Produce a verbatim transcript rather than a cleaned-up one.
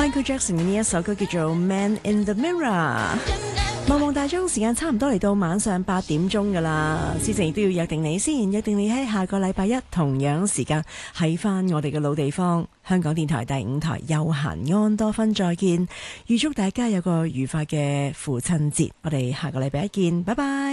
Michael Jackson 嘅呢一首歌叫做《Man in the Mirror》。茫茫大鐘，時間差唔多嚟到晚上八點鐘噶啦，思靜亦都要約定你先，約定你喺下個禮拜一同樣時間喺翻我哋嘅老地方香港電台第五台悠閒安多芬再見，預祝大家有個愉快嘅父親節，我哋下個禮拜一見，拜拜。